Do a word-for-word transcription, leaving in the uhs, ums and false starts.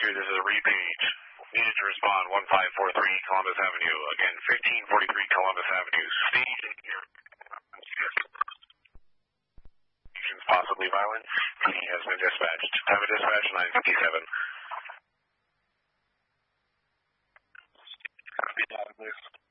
two, this is a read page. Needed to respond one five four three Columbus Avenue. Again, fifteen forty-three Columbus Avenue. Station here. Possibly violent. He has been dispatched. Time of dispatch nine fifty-seven. Copy that, please.